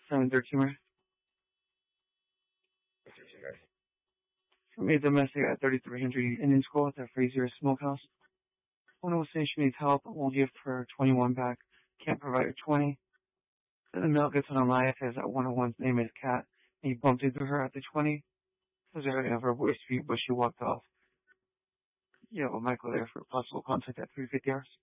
713, right? From a domestic at 3300 Indian School at the Frazier Smokehouse. Woman was saying she needs help. Won't give her 21 back. Can't provide her 20. Then the male gets on a lie, says that 101's name is Kat. And he bumped into her at the 20. Was there of her voice feet, but she walked off. Yeah, well, Michael there for possible contact at 350 hours.